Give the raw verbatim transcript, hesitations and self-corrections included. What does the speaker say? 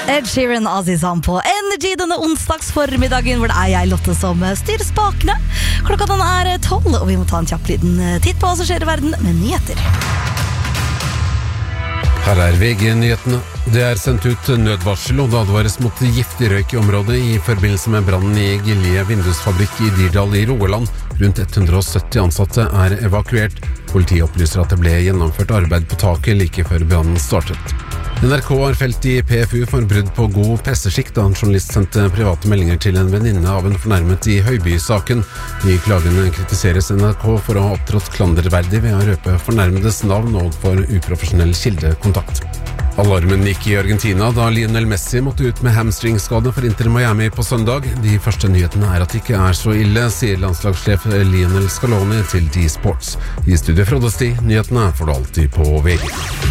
Ed Sheeran Azizan på Energy denne onsdagsformiddagen, hvor det er jeg, Lotte, som styrer spakene. Klokka den er tolv, og vi må ta en kjapp liten titt på hva som skjer i verden med nyheter. Her er V G-nyhetene. Det er sendt ut nødvarsel, og det advares mot giftig røyk i området i forbindelse med brannen i Gilje vindusfabrikk i Dirdal i Rogaland. Rundt hundre og sytti ansatte er evakuert. Politiet opplyser at det ble gjennomført arbeid på taket like før brannen startet. N R K har felt i P F U for brudd på god presseskikk da en journalist sendte private meldinger til en venninne av en fornærmet i Høyby-saken. I klagene kritiseres N R K for å ha opptrådt klanderverdig ved å røpe fornærmedes navn og for uprofesjonell kildekontakt. Alarmen gikk i Argentina da Lionel Messi måtte ut med hamstringskade for Inter Miami på søndag. De første nyhetene er at det ikke er så ille, sier landslagssjef Lionel Scaloni til D-Sports. I studio Frode Sti, nyhetene får du alltid på V G.